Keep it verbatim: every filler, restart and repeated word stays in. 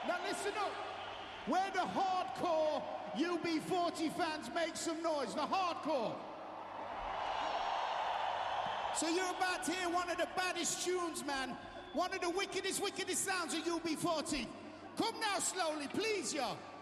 Now listen up. Where the hardcore U B forty fans make some noise, the hardcore. So you're about to hear one of the baddest tunes, man. One of the wickedest, wickedest sounds of U B forty. Come now slowly, please, yo.